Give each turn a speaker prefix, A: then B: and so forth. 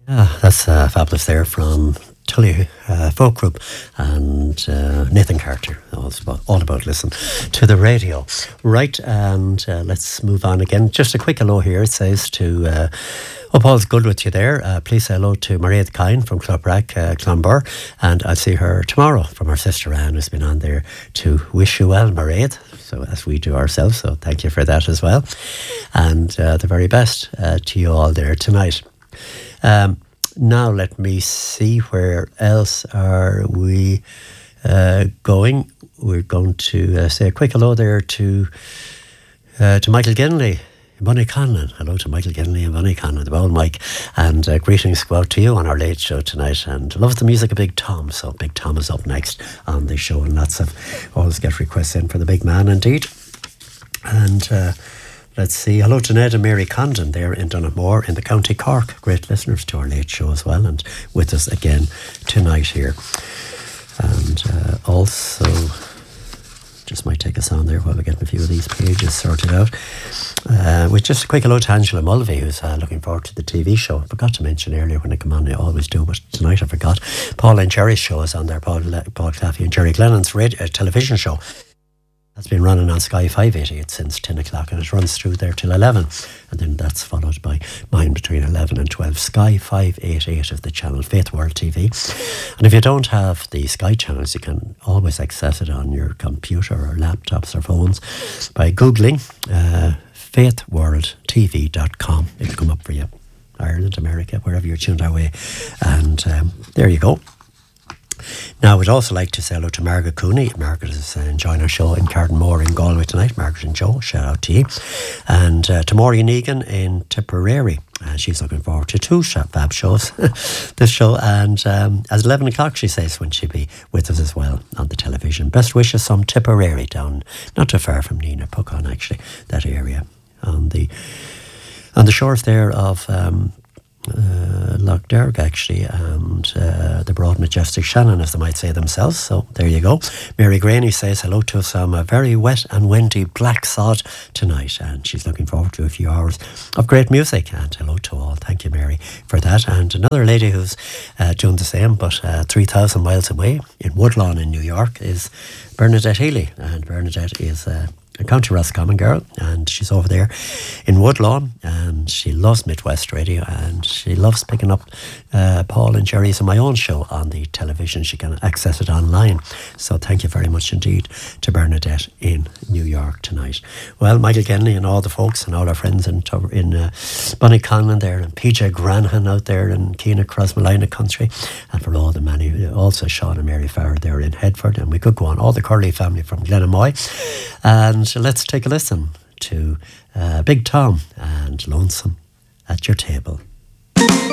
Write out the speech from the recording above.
A: Yeah, that's fabulous there from Tully Folk Group and Nathan Carter. All about listen to the radio. Right, and let's move on again. Just a quick hello here. It says to... Hope all's good with you there. Please say hello to Mairead Kine from Clubrack, Clonbur, and I'll see her tomorrow from our sister Anne, who's been on there to wish you well, Mairead, so as we do ourselves, so thank you for that as well. And the very best to you all there tonight. Now let me see, where else are we going? We're going to say a quick hello there to Michael Genley in Bunnyconlon. Hello to Michael Genley in Bunnyconlon, the Bowl Mike, and greetings go out to you on our late show tonight, and loves the music of Big Tom, so Big Tom is up next on the show, and lots of always get requests in for the big man indeed. And let's see, hello to Ned and Mary Condon there in Dunamore in the County Cork, great listeners to our late show as well, and with us again tonight here. And also, just might take us on there while we're getting a few of these pages sorted out. With just a quick hello to Angela Mulvey, who's looking forward to the TV show. I forgot to mention earlier when I come on, I always do, but tonight I forgot. Paul and Jerry's show is on there, Paul Claffey and Jerry Glennon's television show. That's been running on Sky 588 since 10 o'clock, and it runs through there till 11, and then that's followed by mine between 11 and 12. Sky 588 is the channel, Faith World TV. And if you don't have the Sky channels, you can always access it on your computer or laptops or phones by googling faithworldtv.com. It'll come up for you. Ireland, America, wherever you're tuned our way. And there you go. Now, we'd also like to say hello to Margaret Cooney. Margaret is enjoying our show in Cardinmore in Galway tonight. Margaret and Joe, shout out to you. And to Maureen Egan in Tipperary. She's looking forward to two fab shows this show. And at 11 o'clock, she says, when she'll be with us as well on the television. Best wishes from Tipperary, down not too far from Nina Puckon, actually, that area. On the shores there of... Lough Derg actually, and the broad majestic Shannon, as they might say themselves. So there you go. Mary Graney says hello to some very wet and windy black sod tonight, and she's looking forward to a few hours of great music. And hello to all. Thank you, Mary, for that. And another lady who's doing the same, but 3,000 miles away in Woodlawn in New York, is Bernadette Healy. And Bernadette is a County Roscommon girl, and she's over there in Woodlawn, and she loves Midwest Radio, and she loves picking up Paul and Jerry's and my own show on the television. She can access it online. So thank you very much indeed to Bernadette in New York tonight. Well, Michael Genley and all the folks and all our friends in Bunnyconlon there, and PJ Granahan out there in Keena Crossmalina country, and for all the many, also Sean and Mary Farrer there in Headford, and we could go on, all the Curley family from Glenamoy. And let's take a listen to Big Tom and Lonesome at Your Table.